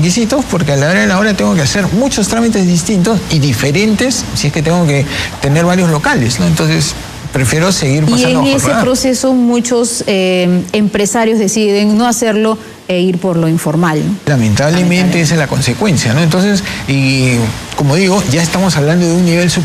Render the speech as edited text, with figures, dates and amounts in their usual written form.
requisitos, porque a la hora de la hora tengo que hacer muchos trámites distintos y diferentes si es que tengo que tener varios locales, ¿no? Entonces prefiero seguir pasando. Y en ese proceso muchos empresarios deciden no hacerlo e ir por lo informal, ¿no? Lamentablemente esa es la consecuencia, ¿no? Entonces, y como digo, ya estamos hablando de un nivel superior.